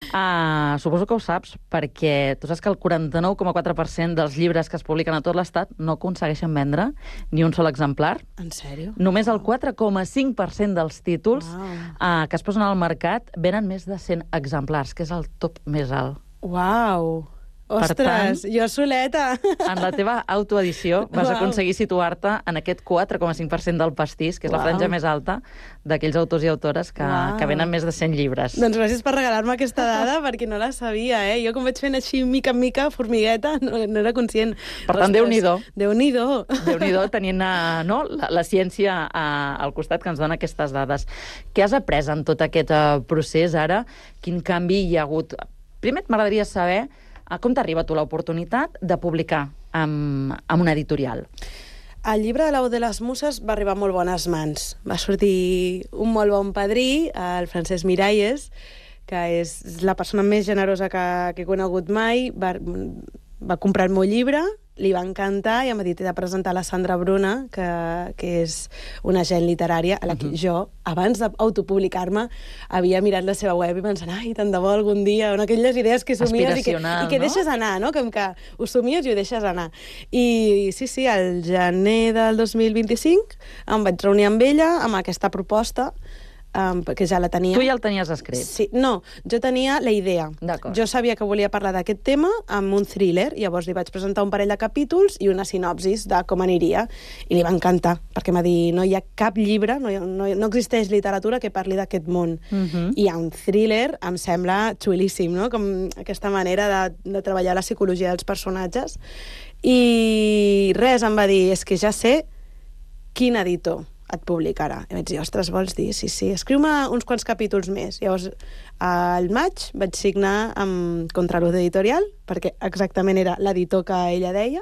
Suposo que ho saps, perquè tu saps que el 49,4% dels llibres que es publiquen a tot l'Estat no aconsegueixen vendre ni un sol exemplar. En sèrio? Només el 4,5% dels títols que es posen al mercat venen més de 100 exemplars, que és el top més alt. Uau! Ostres, jo soleta! En la teva autoedició vas aconseguir situar-te en aquest 4,5% del pastís, que és la franja més alta d'aquells autors i autores que venen més de 100 llibres. Doncs gràcies per regalar-me aquesta dada, perquè no la sabia, eh? Jo com vaig fent així mica en mica, formigueta, no era conscient. Per tant, Déu-n'hi-do. Déu-n'hi-do. Déu-n'hi-do, tenint la ciència al costat que ens dona aquestes dades. Què has après en tot aquest procés ara? Quin canvi hi ha hagut? Primer, m'agradaria saber com t'arriba a tu l'oportunitat de publicar amb una editorial? El llibre de l'Au de les Muses va arribar a molt bones mans. Va sortir un molt bon padrí, el Francesc Miralles, que és la persona més generosa que he conegut mai. Va comprar el meu llibre, li va encantar i em va dir, t'he de presentar la Sandra Bruna, que és una agent literària a la que jo, abans d'autopublicar-me, havia mirat la seva web i pensant, ai, tant de bo algun dia, aquelles idees que somies i que deixes anar, no? Com que ho somies i ho deixes anar. I sí, al gener del 2025 em vaig reunir amb ella amb aquesta proposta, perquè ja la tenia. Tu ja el tenies escrit? Sí, no, jo tenia la idea. Jo sabia que volia parlar d'aquest tema amb un thriller, llavors li vaig presentar un parell de capítols i una sinopsis de com aniria, i li va encantar, perquè m'ha dit, no hi ha cap llibre, no existeix literatura que parli d'aquest món. I un thriller em sembla xulíssim, no? Com aquesta manera de treballar la psicologia dels personatges. I res, em va dir, és que ja sé quin editor et publicarà. I vaig dir, ostres, vols dir? Sí, escriu-me uns quants capítols més. Llavors, al maig vaig signar amb Contraluz Editorial, perquè exactament era l'editor que ella deia,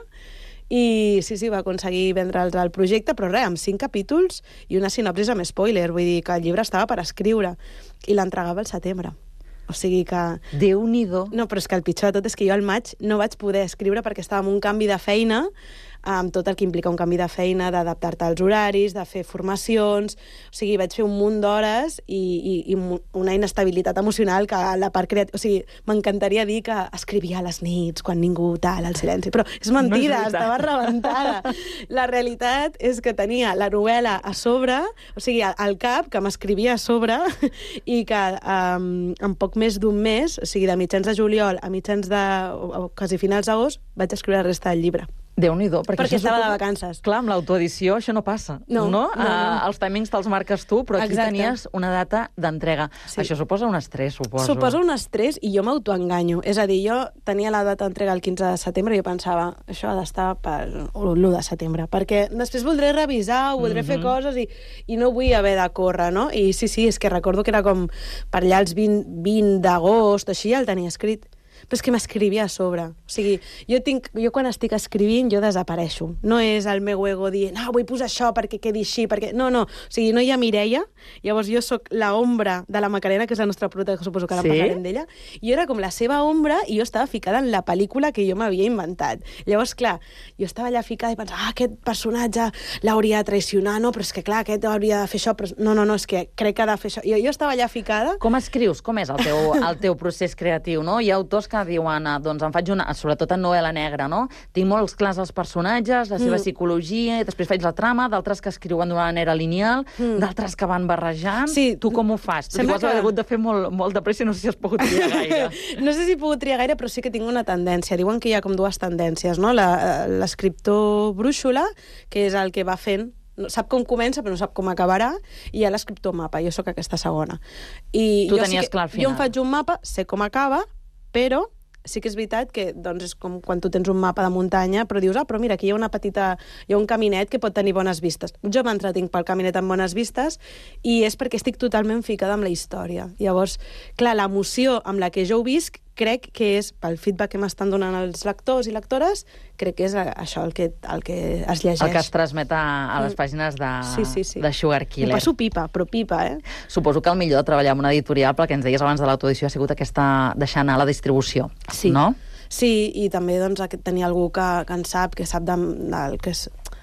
i sí, va aconseguir vendre'ls el projecte, però res, amb 5 capítols i una sinopsis amb spoiler, vull dir que el llibre estava per escriure, i l'entregava al setembre. O sigui que... Déu-n'hi-do. No, però és que el pitjor de tot és que jo al maig no vaig poder escriure perquè estava en un canvi de feina, amb tot el que implica un canvi de feina, d'adaptar-te als horaris, de fer formacions... O sigui, vaig fer un munt d'hores i una inestabilitat emocional que la part creativa... O sigui, m'encantaria dir que escrivia a les nits, quan ningú tal, al silenci, però és mentida, estava rebentada. La realitat és que tenia la novel·la a sobre, o sigui, al cap, que m'escrivia a sobre, i que en poc més d'un mes, o sigui, de mitjans de juliol a mitjans de... o quasi finals d'agost, vaig escriure la resta del llibre. Déu-n'hi-do. Perquè estava de vacances. Clar, amb l'autoedició això no passa. No. Els timings te'ls marques tu, però aquí tenies una data d'entrega. Sí. Això suposa un estrès, suposo. Suposa un estrès i jo m'autoenganyo. És a dir, jo tenia la data d'entrega el 15 de setembre i jo pensava, això ha d'estar per l'1 de setembre, perquè després voldré revisar, voldré fer coses i no vull haver de córrer, no? I sí, és que recordo que era com per allà els 20 d'agost, així ja el tenia escrit. Però és que m'escrivia a sobre. O sigui, jo quan estic escrivint, jo desapareixo. No és el meu ego dient, vull posar això perquè quedi així, perquè... No. O sigui, no hi ha Mireia, llavors jo sóc l'ombra de la Macarena, que és la nostra prota, que suposo que la parlarem d'ella, i jo era com la seva ombra i jo estava ficada en la pel·lícula que jo m'havia inventat. Llavors, clar, jo estava allà ficada i pensava, aquest personatge l'hauria de traicionar, no, però és que clar, aquest hauria de fer això, però no, és que crec que ha de fer això. Jo estava allà ficada. Com escrius? Com és el teu procés creatiu, no? Hi ha autors que diuen, doncs em faig una, sobretot en novel·la negra, no? Tinc molts clars els personatges, la seva psicologia, i després faig la trama, d'altres que escriuen d'una manera lineal, d'altres que van barrejant. Sí. Tu com ho fas? Tu has hagut de fer molt de pressa i no sé si has pogut triar gaire. No sé si he pogut triar gaire, però sí que tinc una tendència. Diuen que hi ha com dues tendències, no? L'escriptor brúixola, que és el que va fent, sap com comença però no sap com acabarà, i hi ha l'escriptor mapa, jo sóc aquesta segona. I tu tenies clar al final. Jo em faig un mapa, sé com acaba, però sí que és veritat que doncs, és com quan tu tens un mapa de muntanya, però dius, però mira, aquí hi ha un caminet que pot tenir bones vistes. Jo m'entretinc pel caminet amb bones vistes i és perquè estic totalment ficada amb la història. Llavors, clar, l'emoció amb la que jo ho visc, crec que és, pel feedback que m'estan donant els lectors i lectores, crec que és això el que es llegeix. El que es transmet a les pàgines de Sugar Killer. Ho passo pipa, però pipa, Suposo que el millor de treballar amb una editorial, perquè ens deies abans de l'autoedició, ha sigut aquesta deixar anar la distribució, no? Sí, i també doncs, tenir algú que en sap, que sap del que és...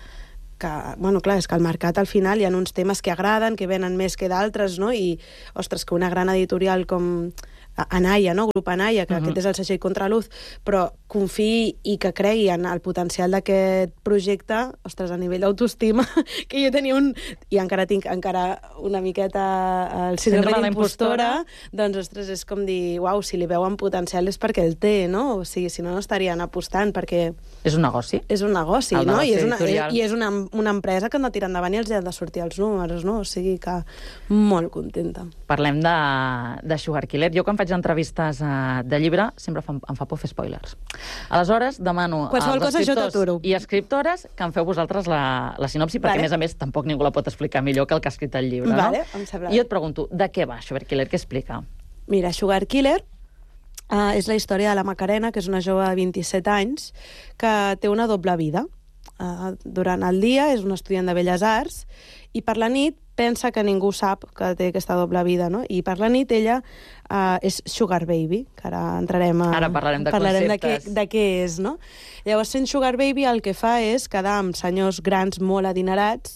Bueno, clar, és que al mercat al final hi ha uns temes que agraden, que venen més que d'altres, no? I, ostres, que una gran editorial com Anaya, no? Grup Anaya, que aquest és el segell Contraluz, però confiï i que cregui en el potencial d'aquest projecte, ostres, a nivell d'autoestima, que jo tenia i encara tinc una miqueta el síndrome d'impostora, doncs, ostres, és com dir, uau, si li veuen potencial és perquè el té, no? O sigui, si no, no estarien apostant, perquè... És un negoci. És un negoci, no? I és una empresa que han de tirar endavant i els han de sortir els números, no? O sigui que molt contenta. Parlem de Sugar Killer. Jo, quan faig entrevistes de llibre, sempre em fa por fer spoilers. Aleshores, demano als escriptors i escriptores que em feu vosaltres la sinopsi, perquè, a més, tampoc ningú la pot explicar millor que el que ha escrit el llibre, no? I jo et pregunto, de què va Sugar Killer? Què explica? Mira, Sugar Killer és la història de la Macarena, que és una jove de 27 anys, que té una doble vida. Durant el dia és una estudiant de Belles Arts i per la nit pensa que ningú sap que té aquesta doble vida, no? I per la nit ella és Sugar Baby, que ara entrarem Ara parlarem de conceptes. De què és, no? Llavors, sent Sugar Baby, el que fa és quedar amb senyors grans molt adinerats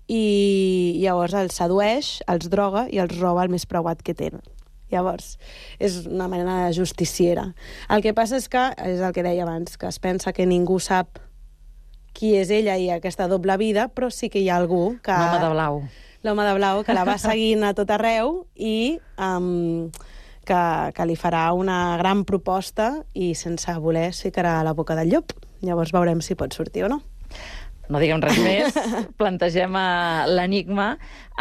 i llavors els sedueix, els droga i els roba el més preuat que tenen. Llavors, és una mena de justiciera. El que passa és que, és el que deia abans, que es pensa que ningú sap qui és ella i aquesta doble vida, però sí que hi ha algú que... L'home de blau. L'home de blau, que la va seguint a tot arreu i que li farà una gran proposta i sense voler es ficarà a la boca del llop. Llavors veurem si pot sortir o no. No diguem res més, plantegem l'enigma.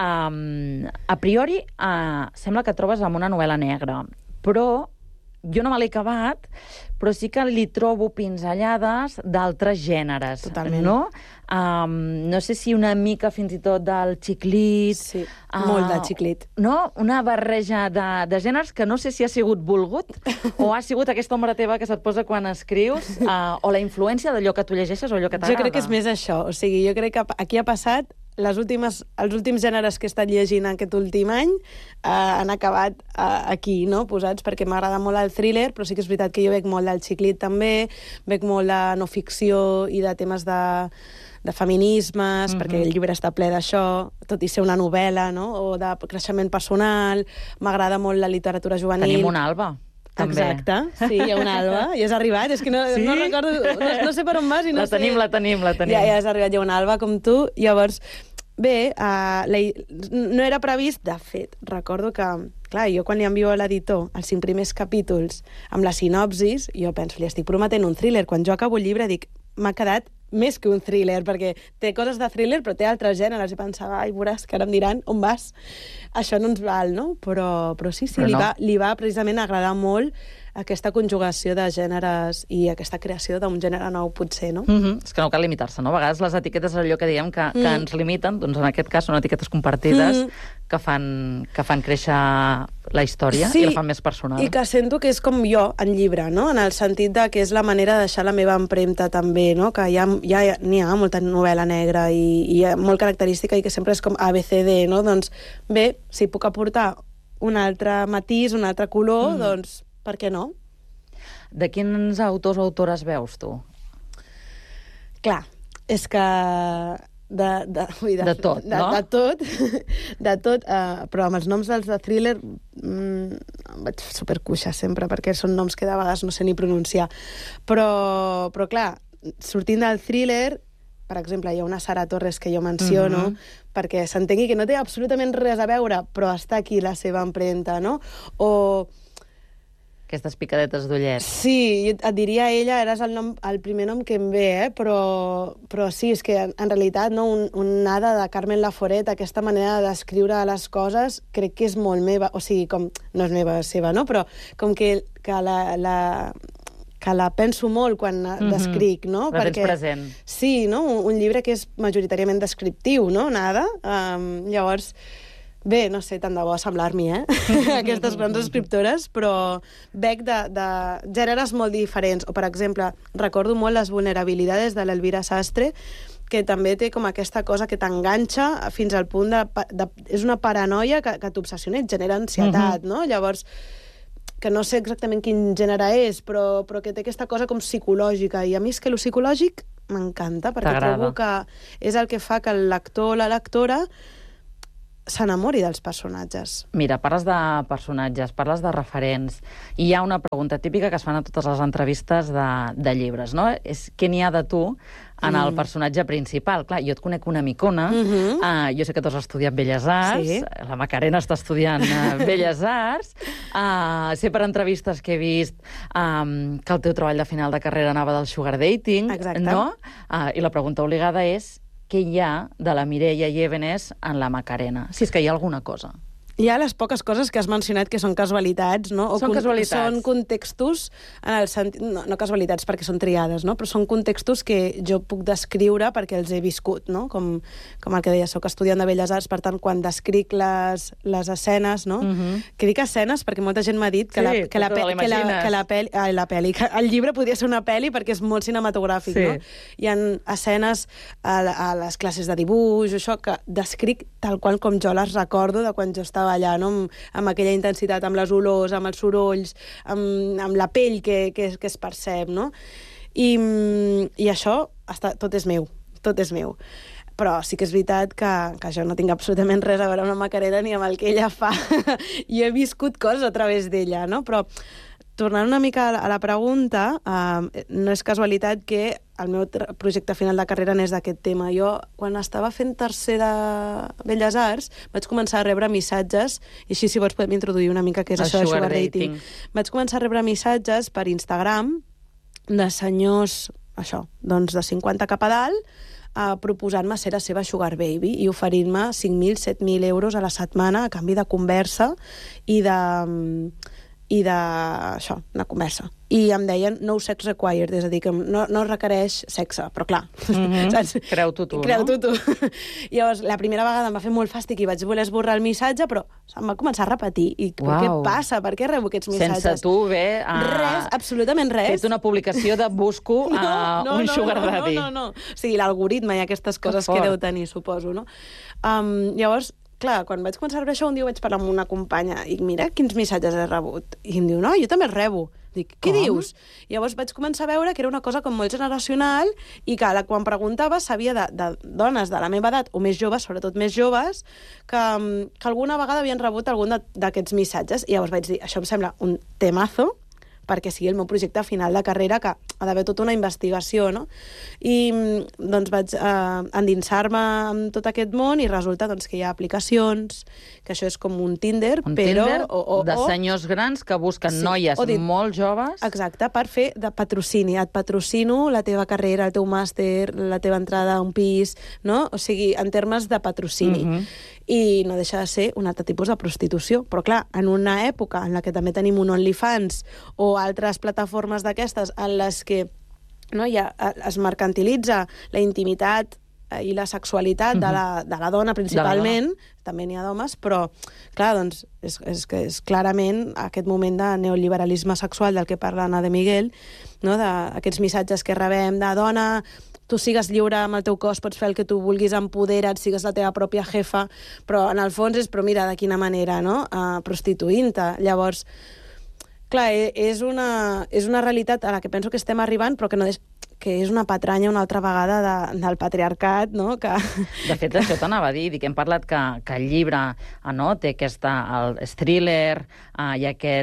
A priori, sembla que et trobes amb una novel·la negra, però jo no me l'he acabat, però sí que li trobo pinzellades d'altres gèneres. Totalment. No? No sé si una mica fins i tot del xiclit. Sí, molt del xiclit. No? Una barreja de gèneres que no sé si ha sigut volgut o ha sigut aquesta ombra teva que se't posa quan escrius o la influència d'allò que tu llegeixes o allò que t'agrada. Jo crec que és més això. O sigui, jo crec que aquí ha passat els últims gèneres que he estat llegint aquest últim any han acabat aquí, no?, posats, perquè m'agrada molt el thriller, però sí que és veritat que jo veig molt del xiclit també, veig molt de no ficció i de temes de feminismes, perquè el llibre està ple d'això, tot i ser una novel·la, no?, o de creixement personal. M'agrada molt la literatura juvenil. Tenim una Alba. També. Exacte, sí, hi ha una Alba, i has arribat, és que no recordo, no sé per on vas i no sé... La tenim. Ja has arribat, hi ha una Alba com tu, llavors, bé, no era previst, de fet, recordo que, clar, jo quan li envio a l'editor els 5 primers capítols amb la sinopsis, jo penso, li estic prometent un thriller, quan jo acabo el llibre dic, m'ha quedat més que un thriller, perquè té coses de thriller, però té altres gèneres, i pensava, ai, veuràs, que ara em diran, on vas? Això no ens val, no? Però sí, li va precisament agradar molt aquesta conjugació de gèneres i aquesta creació d'un gènere nou, potser, no? És que no cal limitar-se, no? A vegades les etiquetes és allò que diem que ens limiten, doncs en aquest cas són etiquetes compartides que fan créixer la història i la fan més personal. I que sento que és com jo en llibre, no? En el sentit de que és la manera de deixar la meva empremta també, no? Que n'hi ha molta novel·la negra i molt característica i que sempre és com ABCD, no? Doncs bé, si puc aportar un altre matís, un altre color, doncs per què no? De quins autors o autores veus, tu? Clar, és que... De tot, no? De tot, però amb els noms dels de thriller vaig supercuixa sempre, perquè són noms que de vegades no sé ni pronunciar. Però clar, sortint del thriller, per exemple, hi ha una Sara Torres que jo menciono, perquè s'entengui que no té absolutament res a veure, però està aquí la seva empremta, no? O... Aquestes picadetes d'ullets. Sí, et diria ella, eres el primer nom que em ve, però sí, és que en realitat un nada de Carmen Laforet, aquesta manera d'escriure les coses, crec que és molt meva, o sigui, com, no és meva, seva, no? Però com que la penso molt quan descric, no? La tens present. Sí, no? Un llibre que és majoritàriament descriptiu, no? Nada. Llavors... Bé, no sé, tant de bo semblar-m'hi, aquestes grans escriptores, però veig de gèneres molt diferents. O, per exemple, recordo molt Les vulnerabilidades de l'Elvira Sastre, que també té com aquesta cosa que t'enganxa fins al punt de... És una paranoia que t'obsessiona i et genera ansietat, no? Llavors, que no sé exactament quin gènere és, però que té aquesta cosa com psicològica. I a mi és que lo psicològic m'encanta, perquè trobo que és el que fa que el lector o la lectora s'enamori dels personatges. Mira, parles de personatges, parles de referents, i hi ha una pregunta típica que es fan a totes les entrevistes de llibres, no? És què n'hi ha de tu en el personatge principal. Clar, jo et conec una micona, jo sé que tu has estudiat Belles Arts, la Macarena està estudiant Belles Arts, sé per entrevistes que he vist que el teu treball de final de carrera anava del sugar dating, no? I la pregunta obligada és què hi ha de la Mireia Llévenes en la Macarena? Si és que hi ha alguna cosa. Hi ha les poques coses que has mencionat que són casualitats, no? Són casualitats. Són contextos, en el sentit... No casualitats perquè són triades, no? Però són contextos que jo puc descriure perquè els he viscut, no? Com el que deia, soc estudiant de Belles Arts, per tant, quan descric les escenes, no? Que dic escenes perquè molta gent m'ha dit que el llibre podria ser una pel·li perquè és molt cinematogràfic, no? Hi ha escenes a les classes de dibuix, això, que descric tal qual com jo les recordo de quan jo estava allà, no? Amb aquella intensitat, amb les olors, amb els sorolls, amb la pell que es percep, no? I això, tot és meu, tot és meu. Però sí que és veritat que jo no tinc absolutament res a veure amb la Macarena ni amb el que ella fa. I he viscut coses a través d'ella, no? Però tornant una mica a la pregunta, no és casualitat que el meu projecte final de carrera n'és d'aquest tema. Jo, quan estava fent tercer de Belles Arts, vaig començar a rebre missatges, i així, si vols, podem introduir una mica què és això de sugar dating. Vaig començar a rebre missatges per Instagram de senyors, això, doncs de 50 cap a dalt, proposant-me ser la seva sugar baby i oferint-me 5.000, 7.000 euros a la setmana a canvi de conversa i això, una conversa. I em deien no sex required, és a dir, que no requereix sexe, però clar. Saps? Creu-t'ho tu, Creu-t'ho tu. Llavors, la primera vegada em va fer molt fàstic i vaig voler esborrar el missatge, però em va començar a repetir. I què passa? Per què rebo aquests missatges? Sense tu haver... Res, absolutament res. Fet una publicació de busco un sugar daddy. No. O sigui, l'algoritme i aquestes coses que deu tenir, suposo, no? Llavors, clar, quan vaig començar a veure això, un dia vaig parlar amb una companya i mira quins missatges he rebut. I em diu, no, jo també els rebo. Dic, què dius? Llavors vaig començar a veure que era una cosa com molt generacional i que quan preguntava sabia de dones de la meva edat o més joves, sobretot més joves, que alguna vegada havien rebut algun d'aquests missatges. I llavors vaig dir, això em sembla un temazo, perquè sigui el meu projecte final de carrera, que ha d'haver tota una investigació, no? I doncs vaig endinsar-me en tot aquest món i resulta doncs, que hi ha aplicacions, que això és com un Tinder, Tinder de senyors grans que busquen noies molt joves. Exacte, per fer de patrocini. Et patrocino la teva carrera, el teu màster, la teva entrada a un pis, no? O sigui, en termes de patrocini. I no deixa de ser un altre tipus de prostitució. Però clar, en una època en la que també tenim un OnlyFans o altres plataformes d'aquestes en les que es mercantilitza la intimitat i la sexualitat de la dona principalment, també n'hi ha d'homes, però clar, doncs és clarament aquest moment de neoliberalisme sexual del que parla Ana de Miguel, no? D'aquests missatges que rebem de dona, tu sigues lliure amb el teu cos, pots fer el que tu vulguis, empodera't, sigues la teva pròpia jefa, però en el fons però mira de quina manera, no? Prostituint-te. Llavors, clar, és una realitat a la que penso que estem arribant, però que és una patranya una altra vegada del patriarcat, no? De fet, això t'anava a dir, que hem parlat que el llibre té el thriller i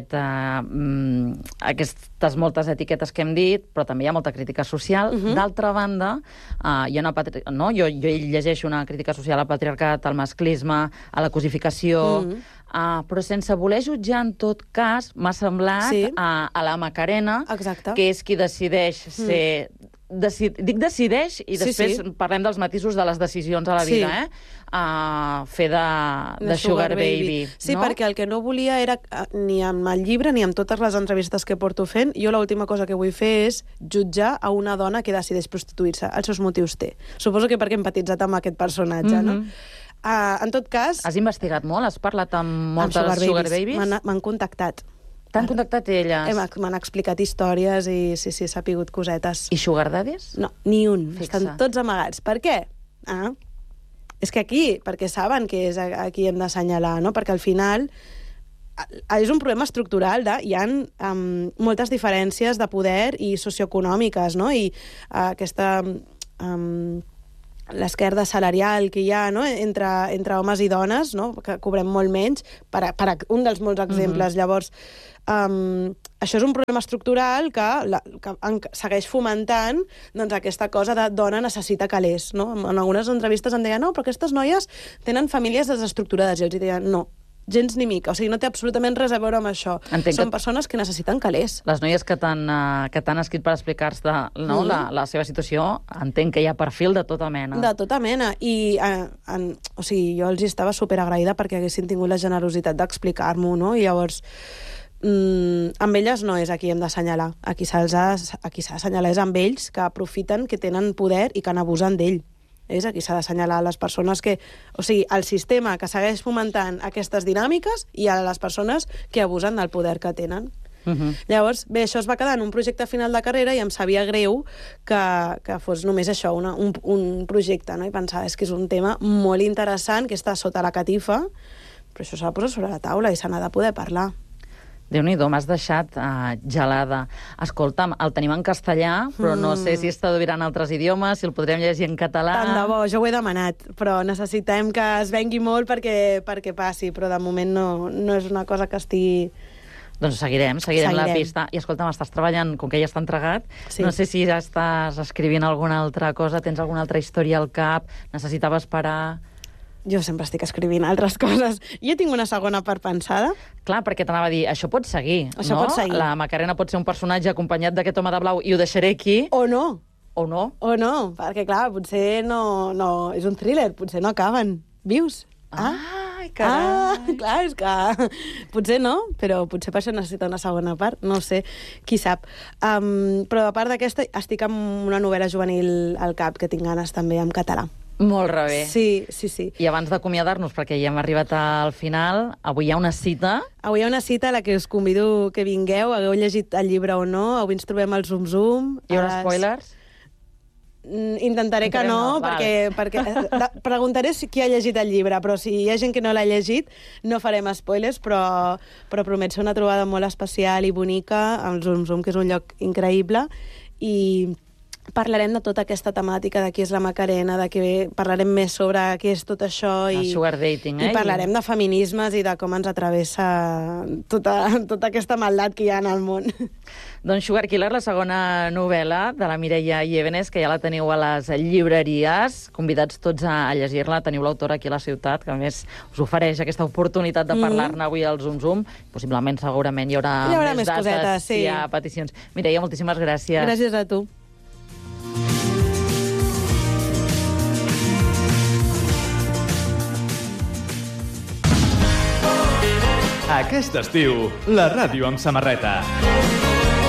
aquestes moltes etiquetes que hem dit, però també hi ha molta crítica social. D'altra banda, hi ha jo llegeixo una crítica social al patriarcat, al masclisme, a la cosificació, però sense voler jutjar, en tot cas, m'ha semblat a la Macarena, que és qui decideix ser... Dic decideix, i després parlem dels matisos de les decisions a la vida, fer de sugar baby. Sí, perquè el que no volia era, ni amb el llibre ni amb totes les entrevistes que porto fent, jo l'última cosa que vull fer és jutjar a una dona que decideix prostituir-se. Els seus motius té. Suposo que perquè he empatitzat amb aquest personatge, no? En tot cas... Has investigat molt? Has parlat amb moltes sugar babies? M'han contactat. T'han contactat elles? M'han explicat històries i sí, s'ha pigut cosetes. I sugar daddies? No, ni un. Estan tots amagats. Per què? És que perquè saben que és aquí hem d'assenyalar, no? Perquè al final és un problema estructural hi ha moltes diferències de poder i socioeconòmiques, no? I aquesta l'esquerda salarial que hi ha, no? entre homes i dones, no? Que cobrem molt menys, per un dels molts exemples. Llavors, això és un problema estructural que segueix fomentant doncs, aquesta cosa de dona necessita calés. No? En algunes entrevistes em deien, no, però aquestes noies tenen famílies desestructurades. I els deien, no, gens ni mica. O sigui, no té absolutament res a veure amb això. Són persones que necessiten calés. Les noies que t'han escrit per explicar-te la seva situació, entenc que hi ha perfil de tota mena. De tota mena. I o sigui, jo els estava superagraïda perquè haguessin tingut la generositat d'explicar-m'ho, no? I llavors, amb elles no és a qui hem d'assenyalar. A qui s'ha d'assenyalar és amb ells que aprofiten, que tenen poder i que n'abusen d'ell. És aquí s'ha d'assenyalar les persones que... O sigui, el sistema que segueix fomentant aquestes dinàmiques i a les persones que abusen del poder que tenen. Llavors, bé, això es va quedar en un projecte final de carrera i em sabia greu que fos només això, un projecte, no? I pensava, és que és un tema molt interessant que està sota la catifa, però això s'ha de posar sobre la taula i se n'ha de poder parlar. Déu-n'hi-do, m'has deixat gelada. Escolta'm, el tenim en castellà, però no sé si es traduirà en altres idiomes, si el podrem llegir en català... Tant de bo, jo ho he demanat, però necessitem que es vengui molt perquè passi, però de moment no és una cosa que estigui... Doncs seguirem la pista. I escolta'm, estàs treballant, com que ja està entregat, no sé si ja estàs escrivint alguna altra cosa, tens alguna altra història al cap, necessitaves parar... Jo sempre estic escrivint altres coses. Jo tinc una segona part pensada. Clar, perquè t'anava a dir, això pot seguir, això pot seguir. La Macarena pot ser un personatge acompanyat d'aquest home de blau i ho deixaré aquí. O no. O no. O no, perquè clar, potser no... És un thriller, potser no acaben vius. Ai, carai. Clar, és que... Potser no, però potser per això necessita una segona part, no sé, qui sap. Però a part d'aquesta, estic amb una novel·la juvenil al cap que tinc ganes també en català. Molt rebé. Sí. I abans d'acomiadar-nos, perquè ja hem arribat al final, avui hi ha una cita. Avui hi ha una cita a la que us convido que vingueu, hagueu llegit el llibre o no, avui ens trobem al Zoom Zoom. Hi haurà spoilers? Intentaré que no, perquè preguntaré qui ha llegit el llibre, però si hi ha gent que no l'ha llegit, no farem spoilers, però promet ser una trobada molt especial i bonica, al Zoom Zoom, que és un lloc increïble, i parlarem de tota aquesta temàtica de qui és la Macarena, parlarem més sobre què és tot això. El sugar dating, I parlarem de feminismes i de com ens atravessa tota aquesta maldat que hi ha en el món. Doncs Sugar Killer, la segona novel·la de la Mireia Llévenes, que ja la teniu a les llibreries. Convidats tots a llegir-la. Teniu l'autora aquí a la ciutat, que a més us ofereix aquesta oportunitat de parlar-ne avui al Zoom Zoom. Possiblement, segurament, hi haurà més dates cosetes, sí. Si hi ha peticions. Mireia, moltíssimes gràcies. Gràcies a tu. Aquest estiu, la ràdio amb samarreta.